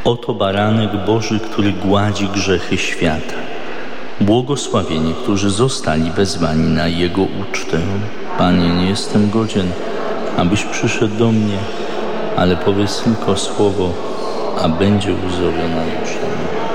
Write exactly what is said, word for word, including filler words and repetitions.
Oto baranek Boży, który gładzi grzechy świata. Błogosławieni, którzy zostali wezwani na Jego ucztę. Panie, nie jestem godzien, abyś przyszedł do mnie, ale powiedz tylko słowo, a będzie uzdrowiona dusza.